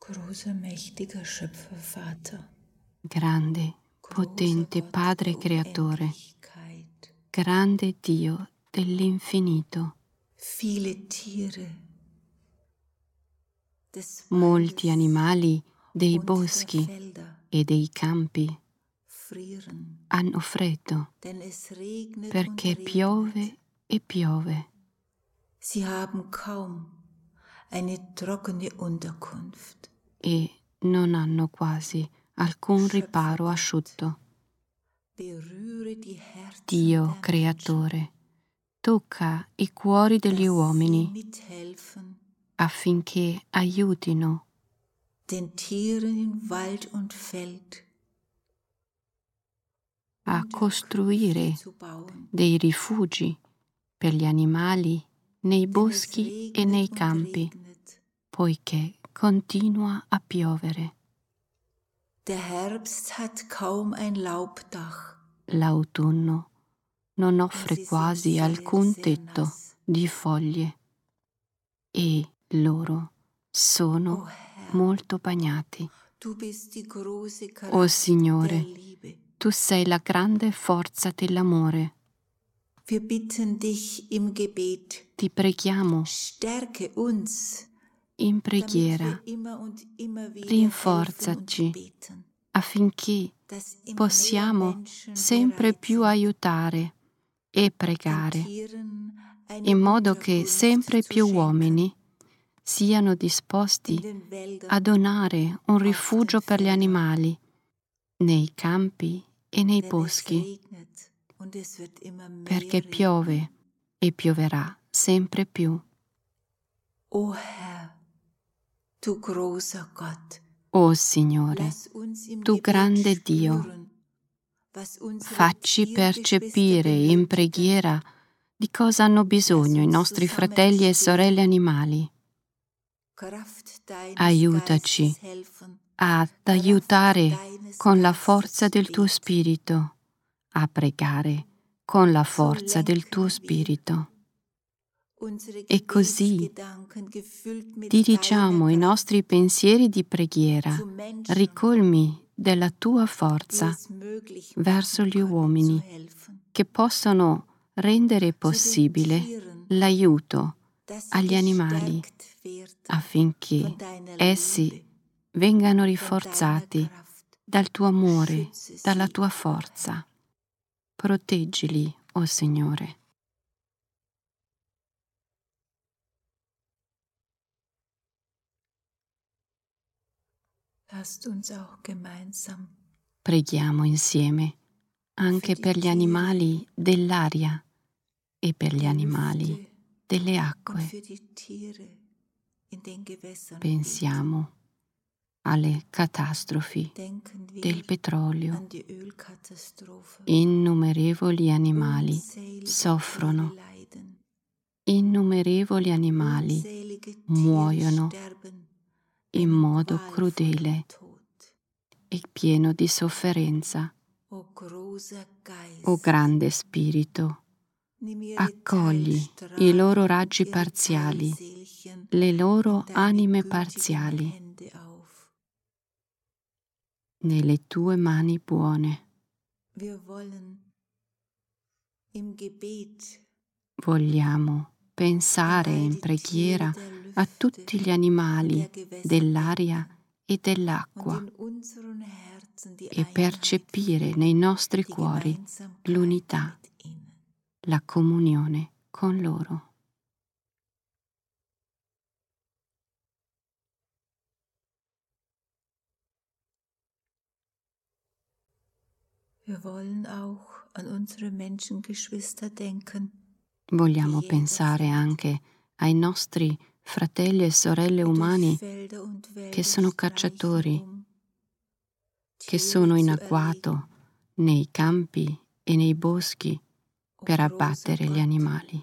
Großer, mächtiger Schöpfervater, grande, potente Padre Creatore, grande Dio dell'infinito, viele Tiere des molti Waldes animali dei und der boschi Felder e dei campi frieren, hanno freddo denn es regnet perché und regnet. piove e piove. Sie haben kaum eine trockene Unterkunft. E non hanno quasi alcun riparo asciutto. Berühre die Herzen Dio der Creatore, tocca i cuori Menschen, degli dass uomini sie mithelfen, affinché aiutino den Tieren in Wald und Feld a costruire zu bauen. dei rifugi per gli animali nei Denn es boschi e nei regnet und campi, regnet. poiché continua a piovere. Der Herbst hat kaum ein Laubdach. L'autunno non offre sie quasi sind sehr, alcun sehr tetto nass. di foglie e loro sono O Herr, molto bagnati. du bist die große O Kraft der Signore, Liebe. tu sei la grande forza dell'amore. Wir bitten dich im Gebet, Ti preghiamo stärke uns, in damit preghiera, wir immer und immer wieder rinforzaci helfen und beten, affinché dass immer mehr possiamo Menschen sempre bereit più sind, aiutare e den pregare, Tieren eine in modo che Unterkunft sempre zu più schenken, uomini siano in disposti den Wäldern, a donare un rifugio per gli animali nei campi e nei denn es boschi, regnet und es wird immer mehr perché regnen. piove e pioverà sempre più. O Herr, du großer Gott, O Signore, lass uns im tu Gebet grande Dio, spüren, was unsere facci Tiergeschwister percepire in benötigen. preghiera di cosa hanno bisogno i nostri fratelli e sorelle animali. Kraft deines Aiutaci Geistes helfen, ad Kraft aiutare deines con la Geistes forza del tuo beten. spirito, a pregare con la So forza del tuo lenken wir spirito. unsere E così Gebetsgedanken gefüllt mit dirigiamo i deiner nostri Kraft pensieri di preghiera, zu Menschen, ricolmi della tua die forza es möglich verso machen gli können, zu uomini helfen. che possono rendere Zu den possibile Tieren, l'aiuto dass sie agli animali gestärkt werden affinché von deiner essi Liebe, vengano von deiner rinforzati Kraft. dal tuo amore, Schütze dalla sie, tua o forza. Proteggili, o Signore. Lasst uns auch gemeinsam Preghiamo insieme anche für die per gli animali Tiere dell'aria e per gli der animali Lüfte delle und acque. für die Tiere in den Gewässern Pensiamo alle catastrofi beten. Denken wir del petrolio. an die Ölkatastrophe. Innumerevoli animali Unzählige soffrono, Tiere leiden. innumerevoli animali Unzählige Tiere muoiono sterben in einen modo qualvollen crudele Tod. e pieno di sofferenza. O großer Geist, O grande spirito, nimm ihre accogli i Teilstrahlen loro und raggi ihre parziali, Teilseelchen le loro in deine anime gütigen parziali, Hände auf. nelle tue mani buone. Wir wollen im Gebet Vogliamo pensare an all in die Tiere preghiera der a Lüfte tutti gli und animali der Gewässer dell'aria denken e und dell'acqua in unseren Herzen die e Einheit percepire fühlen, nei nostri die cuori Gemeinsamkeit l'unità, mit ihnen. la comunione con loro. Wir wollen auch an unsere Menschengeschwister denken, Vogliamo die Jäger pensare sind, anche ai nostri fratelli e sorelle die durch umani Felder und che Wälder sono streichen, cacciatori, che Tiere sono in zu agguato erlegen. nei campi e nei boschi O per großer abbattere gli Gott, animali.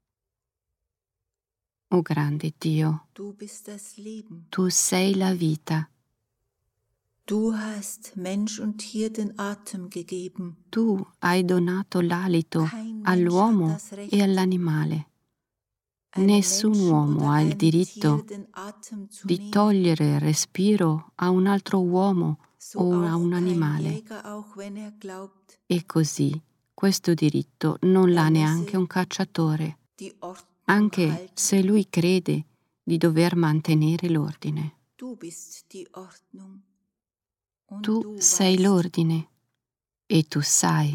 O grande Dio, du bist das Leben. tu sei la vita, Du hast Mensch und Tier den Atem gegeben. tu hai donato l'alito Kein Mensch hat all'uomo das Recht, e all'animale. Nessun uomo ha il diritto di togliere il respiro a un altro uomo o a un animale. E così questo diritto non l'ha neanche un cacciatore, anche se lui crede di dover mantenere l'ordine. Tu sei l'ordine e tu sai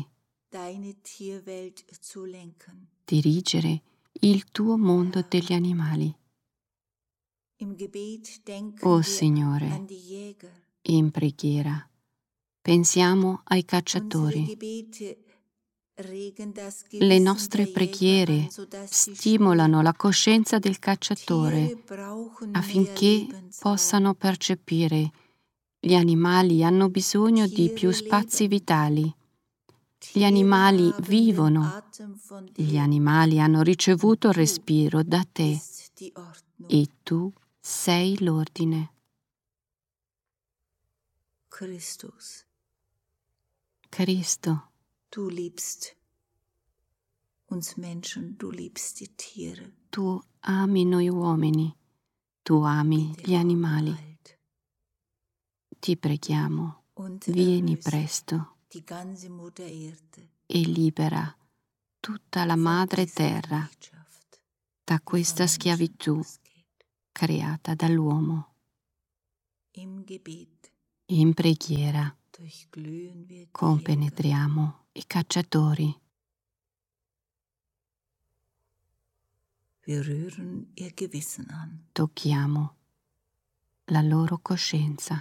dirigere il tuo mondo degli animali. O Signore, in preghiera pensiamo ai cacciatori. Le nostre preghiere stimolano la coscienza del cacciatore affinché possano percepire gli animali hanno bisogno di più spazi vitali. Gli animali vivono, gli animali hanno ricevuto il respiro da te e tu sei l'ordine. Cristo, du liebst uns Menschen, du liebst die Tiere. tu ami noi uomini, tu ami gli animali. Ti preghiamo, vieni presto Die ganze Mutter Erde e libera tutta la madre terra da questa schiavitù creata dall'uomo. im Gebet In preghiera durchglühen wir die compenetriamo i cacciatori, Wir rühren ihr Gewissen an. tocchiamo la loro coscienza.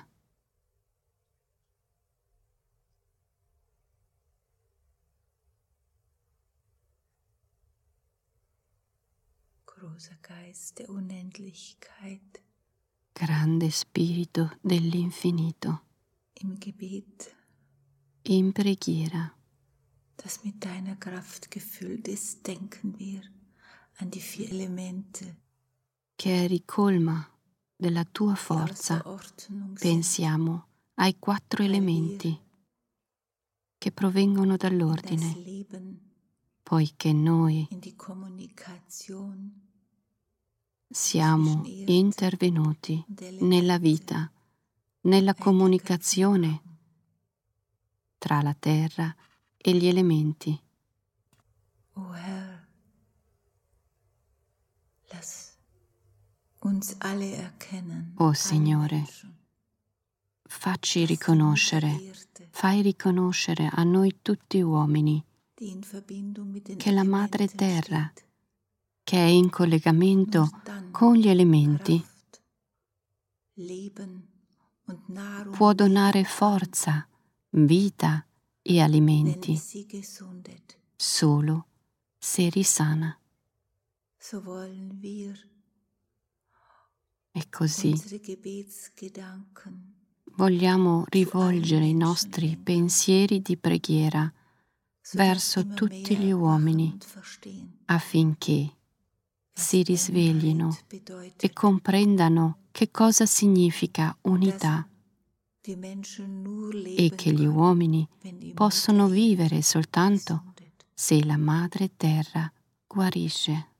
Großer Geist der Unendlichkeit, Grande spirito dell'infinito, im Gebet, in preghiera das mit deiner Kraft gefüllt ist, denken wir an die 4 Elemente, che ricolma della tua die forza, außer Ordnung sind, pensiamo ai 4 elementi che provengono in das dall'ordine, Leben, poiché noi in die Kommunikation siamo intervenuti nella vita, nella comunicazione tra la terra e gli elementi. O Herr, lass uns alle erkennen, O alle Signore, Menschen, facci riconoscere, fai riconoscere a noi tutti uomini die in Verbindung mit den che la Madre Elementen Terra, steht, che è in collegamento nur dann con gli elementi, Kraft, Leben und Nahrung può donare geben kann, forza, vita e wenn alimenti sie gesundet. solo se risana. So wollen wir E così unsere Gebetsgedanken vogliamo rivolgere i nostri lenken, pensieri di preghiera sodass verso immer tutti mehr gli erwachen uomini und verstehen, affinché was si risveglino Einheit bedeutet, e comprendano che cosa significa unità die Menschen nur e leben che gli können, uomini wenn die possono Mutter Erde vivere soltanto gesundet. se la Madre Terra guarisce.